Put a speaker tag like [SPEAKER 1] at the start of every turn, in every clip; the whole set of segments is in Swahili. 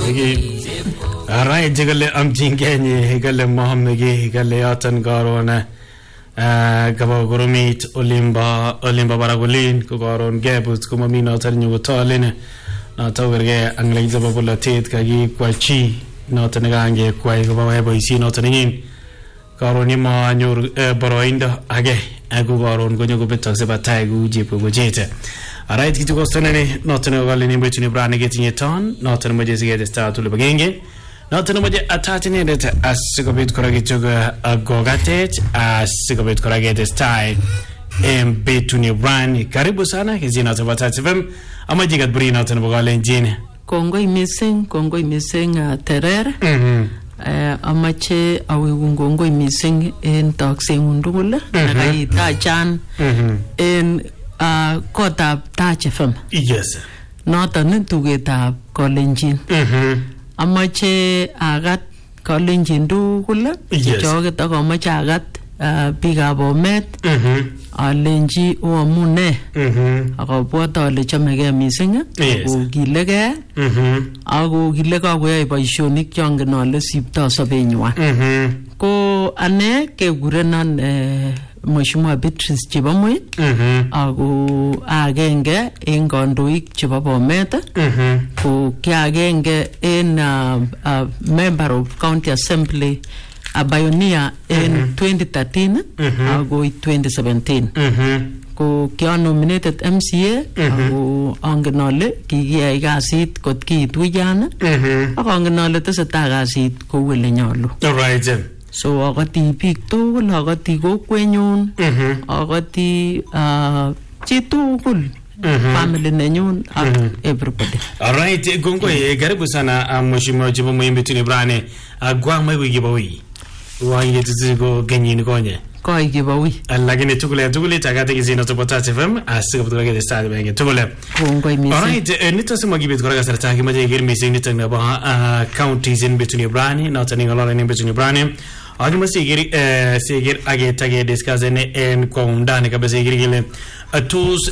[SPEAKER 1] Alright, jigale amjingenye higale Mohammegi higale atan garona gaba goromit olimba baragulin ko garon gebut kuma mina atan nyugo tolene na tawgerge anglai zaba bulatet kagi kwachi na tangange kwai gaba webo isi na taningin garoni ma nyur boroinda age agu garon gonyo go betak se batai gu jipo go jete. Alright, kitu kostonene na tangali ni betuni brane getinye ton na tanmaje sigede start ule bagenge. Nothing about the attaching it as Sigabit Koragituga Gogatet, as Sigabit Koragate style, and Betuni Brand, Karibusana, his in out of Atativim, Amajigat Brin out in Bogal Gene.
[SPEAKER 2] Congo missing, Terror, Amache, Awungongo missing in Toxin Undula, Tachan, in Kota Tachefum.
[SPEAKER 1] Yes,
[SPEAKER 2] not a need to get up calling Gene. Amache agat calling jindu kula joge ta ko amache agat biga bomet alenji o amune ako bota le chamege missing ko gilege ako gilega ko ay boisionik change no le sipta sobenywa ko ane ke gurenan Mheshimiwa Beatrice Chebamwe ako agenge en kandoik chebo Bomet ko kiagenge en member of County Assembly a pioneer in 2013 ako 2017 ko kia nominated MCA ako angenole kikiyai kasit kot kiitu jana ako angenole tesetai kasit kou ele nyolu.
[SPEAKER 1] Alright.
[SPEAKER 2] So agati big tugul agati kokwenyun agati chitugul family nenyun everybody.
[SPEAKER 1] Alright, gongo karibu sana Mheshimiwa Chebamwe betuni brane agwa mwe gibawi wange tizigo genyini konye
[SPEAKER 2] koi gibawi
[SPEAKER 1] lakini tugule tagate kizina topota FM asigabtu gade stade benge tugule
[SPEAKER 2] gongo imisi.
[SPEAKER 1] Alright, nitasema gibet koraga sarta kimaje gir missing nitanga ba counties in betuni brane na taninga lola in betuni brane agima sigir age tage discussene en ko undane kabe sigir gile tools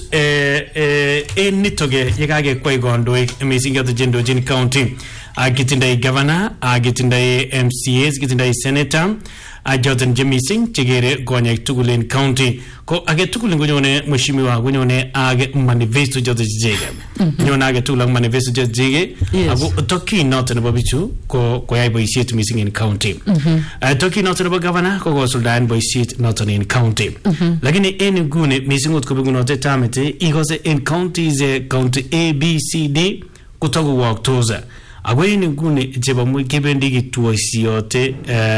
[SPEAKER 1] en nitoge yekage koy gondo missing at the Jin County agitindai governor agitindai MCAs gitindai senator ajoten jemising chigere gonya tugulen county ko age tugulen gonyone Mheshimiwa gonyone age manifesto jote jige nyona age tugulen manifesto jote jige ago toki not na babichu ko yai boy seat missing in county toki not na governor ko go sultan boy seat not in county lakini en gune missing ut ko gunote tamete igose in counties county A B C D kutogo walk toza agweni gune Chebamwe kebendi gituosiote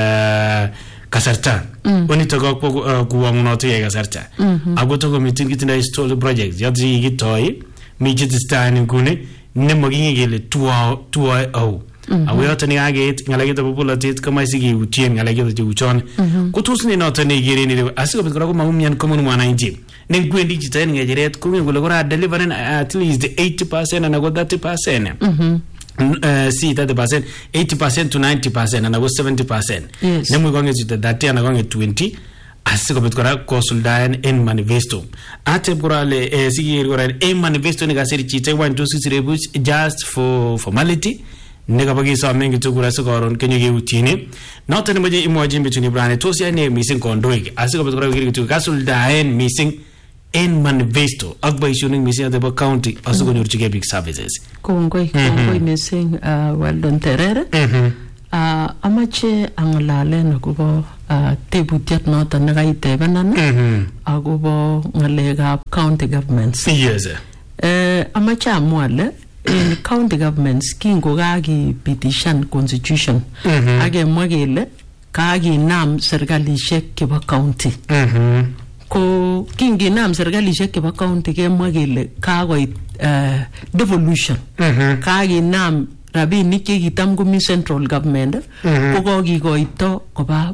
[SPEAKER 1] kasarta oni togo kuwangunote ya kasarta agotogo meeting gitinda install projects yadzi gitoi mijitistani gune nemoginge gele tuwa au awoyota ni aget ngalageta populated kama sigi utien ngalageta juchon kutusni notane gere ni asiko bikora ko mamumyan common mwana inji nengwendi jitani ngejeret kumi gulogora delivering at least 80% and ago 30% see 30%, 80% to 90%, and I was 70%.
[SPEAKER 2] Yes.
[SPEAKER 1] Then we're going to that and I'm going to 20. Asiko bitkora konsuldan en manifesto. Ate burale sigir goran en manifesto nega seri chite 126 rebuts just for formality. Nega bagi so mengi to gura sokoron kenye ge utini. Not any maje imagine between brane to sia ne missing kondoik. Asiko bitkora giri to konsuldan missing en manifesto agba issuing missing at the county also going to big services.
[SPEAKER 2] Kongoi missing well done Terror. Amache anglale nakubo tebutiat nota nagaite banana agubo ngalega county governments.
[SPEAKER 1] Yes.
[SPEAKER 2] Amache amwale in county governments kingo gagi petition constitution age mwagele kagi nam serkalishek kiba county. Ko kingi nam serkalishek kiba county ke mwagele kagoit devolution kagi nam rabinik chekitam komi central government ko kokikoito koba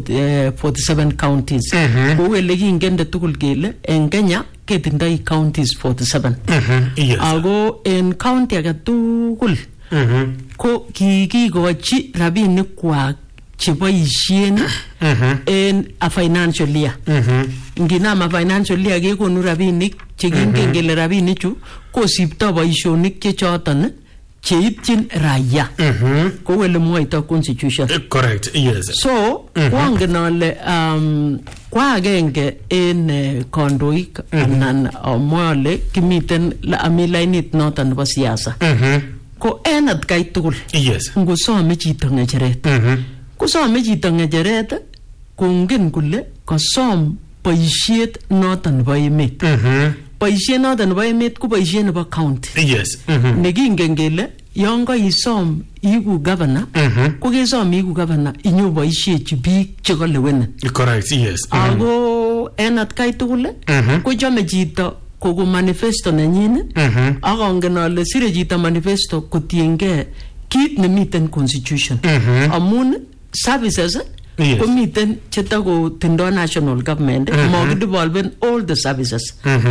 [SPEAKER 2] 47 counties ko ele kingende tugul kele en Kenya ketindoi counties 47 ako en county age tugul ko kikikochi rabinik kwak cheboisien en a financial year nginama financial year kekonu rabinik chekingen kele rabinichu kosipto boisionik che choton cheityin raia ko wele mwaito constitution.
[SPEAKER 1] Correct, yes.
[SPEAKER 2] So kwangen ale kwa agenge en kondoik anan amwale kimiten amilainit noton nebo siasa ko en atkai tugul.
[SPEAKER 1] Yes.
[SPEAKER 2] Ngosome chito ngecheret kosome chito ngecheret kongen kole kosom boisiet noton nebo emet. Boisiet noton nebo emet ko boisiet nebo county.
[SPEAKER 1] Yes.
[SPEAKER 2] Nekingen kele yon kaisom igu governor ko kesom igu governor inyo boisiechi biik chekolewenin.
[SPEAKER 1] Correct, yes.
[SPEAKER 2] Ako en atkai tugul ko chome chito kogo manifesto nenyin akongen ale sire chito manifesto kotiengei kit nemiten constitution. Amun services komiten chetako tindo national government mokidevolven all the services.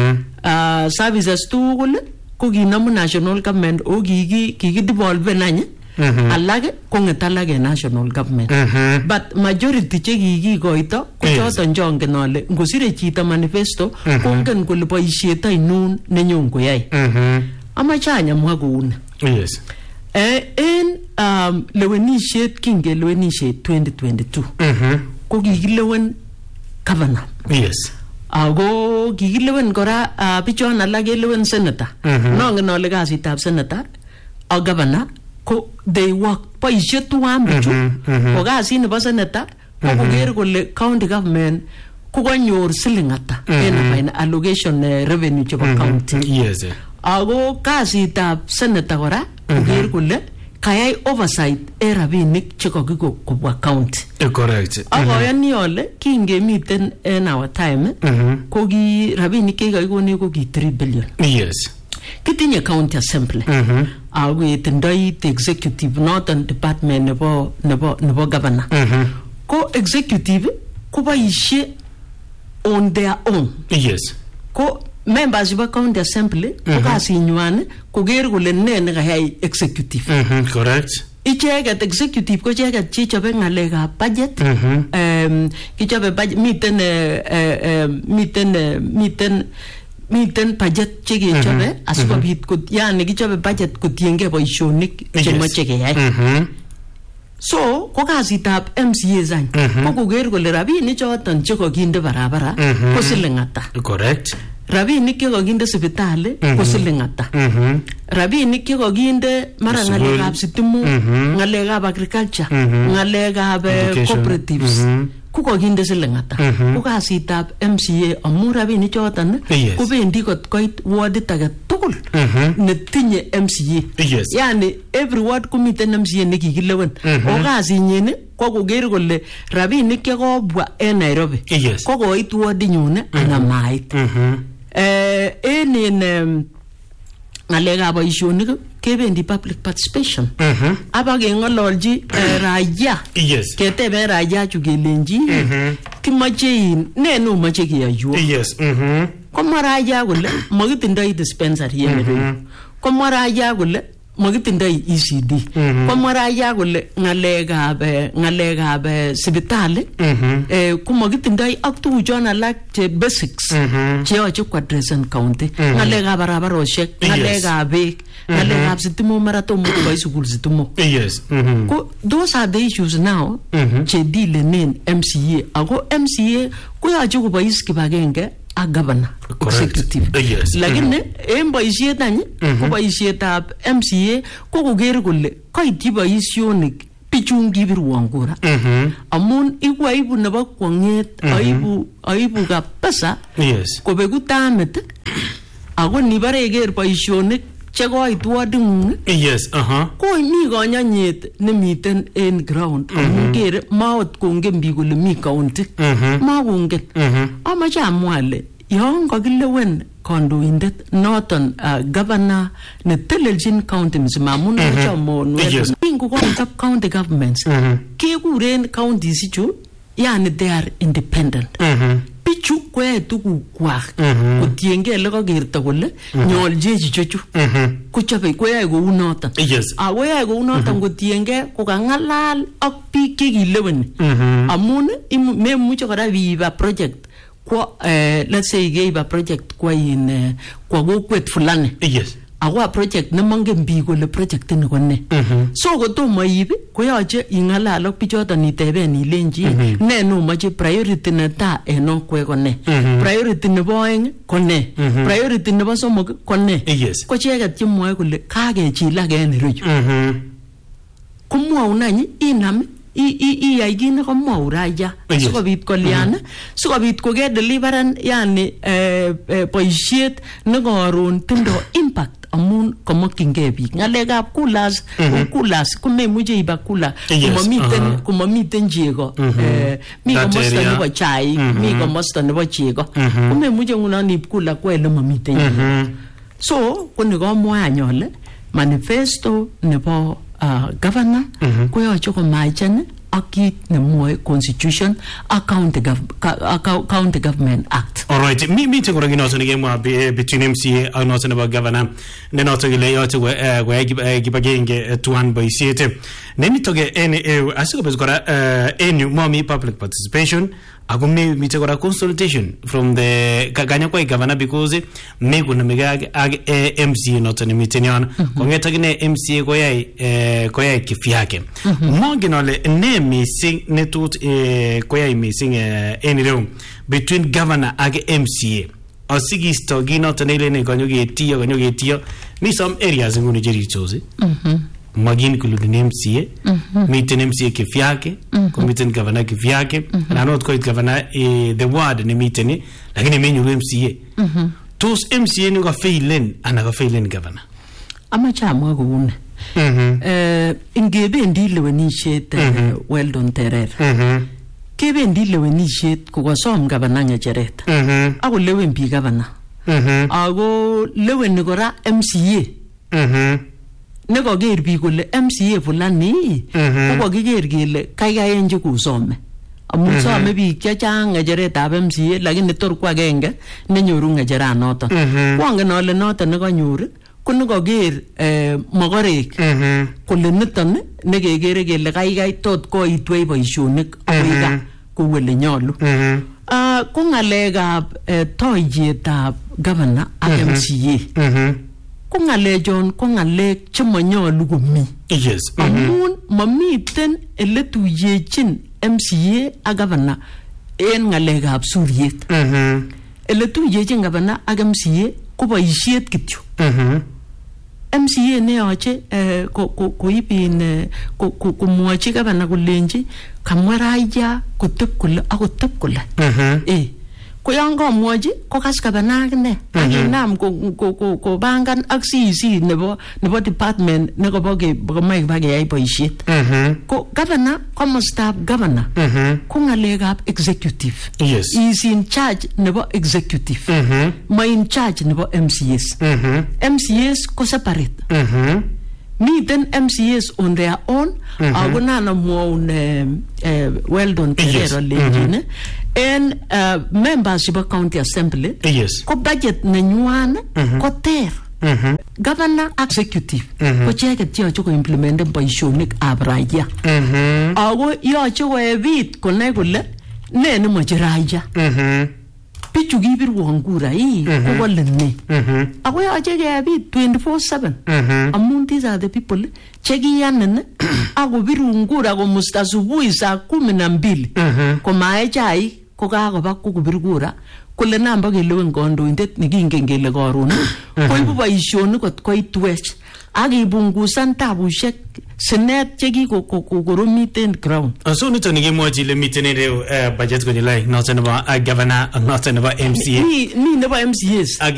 [SPEAKER 2] Services tugul ko kinamu national government o kikidevolven any alage konget alage national government. But majority che kikikoito ko choton jongen ale ngosire chito manifesto kongen kole boisiet ainon nenyon koyai. Amache anyamwa kouni.
[SPEAKER 1] Yes.
[SPEAKER 2] En lewenisiet kingelewenisiet 2022 ko kikilewen governor.
[SPEAKER 1] Yes.
[SPEAKER 2] Ako kikilewen kora bichon alak kelewen senator. Nongen ale kasitab senator ak governor ko they work boisiet tuwan bichu. Ko kasit nebo senator ko koker kole county government ko kanyor siling ata en allocation revenue chebo county.
[SPEAKER 1] Yes.
[SPEAKER 2] Ako kasitab senator kora koker kole kayai oversight en rabinik chekokiko kobwa county.
[SPEAKER 1] Correct.
[SPEAKER 2] Akoyani ole kingemiten en our time ko ki rabinik chekakikone ko ki 3 billion.
[SPEAKER 1] Yes.
[SPEAKER 2] Kitinye county assembly. Ako itindoi executive noton department nebo governor. Ko executive ko boisie on their own.
[SPEAKER 1] Yes.
[SPEAKER 2] Ko members of county assembly ko kasinywan koker kole ne nekayai executive.
[SPEAKER 1] Correct.
[SPEAKER 2] Icheket executive ko icheket chechobe ngalekab budget. Kichobe budget miten budget chekechobe asikobit yani kichobe budget kotiengei boisionik chemoche keyai. So ko kasitab MCA zany ko koker kole rabinik choton chekokinde barabara ko siling ata.
[SPEAKER 1] Correct.
[SPEAKER 2] Rabinik chekokinde sipitali ko siling ata. Rabinik chekokinde mara ngalekab sitimu, ngalekab agriculture, ngalekab cooperatives ko kokinde siling ata. Ko kasitab MCA amu rabinik choton kobendi kot koit wardit age tugul netinye MCA. Yani every ward komiten MCA nekikilewen. O kasinyin ko koker kole rabinik chekobwa en Nairobi ko koit wardinyon anan mait. En ngalekab boisionik kebendi public participation. Aba kengololji raia. Ketebe raia chu kelenji kimoche ne nomoche keyoiwo. Komwa raia kole makitindoi dispensary en ireyu. Komwa raia kole makitindoi ECD. Komwa raia kole ngalekab sipitali ko makitindoi ak tuguchon alak che basics cheyoche kuadressen county. Ngalekab barabarosiek, ngalekab beek, ngalekab sitimo mara tomo kobai sukul sitimo. Ko those are the issues now che dealenen MCA. Ako MCA koyoche kobois kibagenge a governor executive. Lakini en boisiet any ko boisietab MCA ko koker kole koityi boisionik bichun kibirwon kura. Amun ibu nebo kwonget aibu kabisa kobeku tamit ako nibare iker boisionik chekoit wardingung ko mi konyonyet nemiten en ground amun kere maot kongen biik kole mi county makongen. Amache amwa ale yon kakilewen kandoindet noton governor netelelchin county mzima amun achamonwek ingokochop county governments kekuren counties ichu yani they are independent. Bichu koyae tugukwak kotiengei ole kakerto kole nyolchechi chechu kochobe koyae kou noton. Ako yae kou noton kotiengei kokangalal ak biik chekileweni amun memuche kora biiba project kwa let's say keiba project kwa kokwet fulani ako project nemangen biik kole project ni ko ne. So kotomo iib koyoche ing'alal ak bichoton iteben ilenji ne nomoche priority netaa en okwek ko ne, priority nebo oeng ko ne, priority nebo somok ko ne. Ko cheket chemwoe kole kakechilak en ireyu. Komwoun any inam iyai kit nekomwou Raija sikobit kolyan, sikobit kokedeliveran yani boisiet nekoron tindo impact amun komokyingei biik. Ng'alekab coolers komemuche iba cooler komamiten chego, mi komosta nebo chaik, mi komosta nebo chego, komemuche ngunon ib cooler kwa ele mamiten chego. So koni komwoe any ole manifesto nebo governor koyoche komachan ak kit nemwoe constitution ak county government act.
[SPEAKER 1] Alright, miten kora kinoto nekemwa between MCA ak noto nebo governor ne noto kile yoche koyai kibagenge tuan boisiet nenito ke en asikobit kora en momi public participation ako miten kora consultation from the kanyakwai governor because me kunamige ak MCA noto nemiten yon kongeta kine MCA koyai kifyake mongen ole ne missing netut koyai missing en ireu between governor ak MCA asigisto ginoto nelene kanyogetiyo mi some areas nguni jeritos magin kuludin MCA miten MCA kifyake komiten governor kifyake na not koit governor the ward ni miten lakini menyu MCA tos MCA ni ka failen ana ka failen governor
[SPEAKER 2] amache amwa koune ingebendi lewenisiet Weldon Terer kebendi lewenisiet kokasom governor ngecheret ako lewen biik governor ako leweni kora MCA nekoker biik kole MCA fulani kokokiker kele kaikai en chekusome amun some biik chechang ngecheretab MCA lakini tor ko agenge nenyoru ngecheranoton kwangen ale noton nekanyor ko nekoker mogorek kole niton nekekere kele kaikai tot koitwei boisionik akoi gaa kou ele nyolu. Ko ng'alekab toiyetab governor ak MCA ko ng'alechon ko ng'alek chemanyolu komi. Amun mamiten ele tuyechin MCA ak governor en ng'alekab suryet. Ele tuyechin governor ak MCA ko boisiet kityo. MCA neyoche koibin komwochi governor kolenji kamwa Raija kotep kole akotep kole. Ko yon kamwochi kokas governor akine akinam kobangan ak CEC nebo department nekobo komoe kibakeyai boisiet. Ko governor komostab governor ko ng'alekab executive is in charge nebo executive ma in charge nebo MCAs. MCAs ko separate. Miten MCAs on their own ako nanamwoun Weldon Terero lenjin en members chebo county assembly ko budget nenywan ko ter. Governor executive ko cheket yoche ko implementen boisionik ab Raija ako yoche koebit konai kole ne nemoche Raija. Bichu kibirwon kura ko kole ne ako yoche kebit 24/7 amun these are the people chekiyanin akobirun kura komusta subuhi saa 12 komae chaik kokakoba kokobir kura kole namba kelewen kandoindet nekingen kele karon koibu boisionik kot koit wech akipungusan tabushek sinet chekikokoromiten ground.
[SPEAKER 1] So nito nikimwochi ile miten ireu budget konyilai noto nebo governor ak noto nebo MCA
[SPEAKER 2] ni nebo MCAs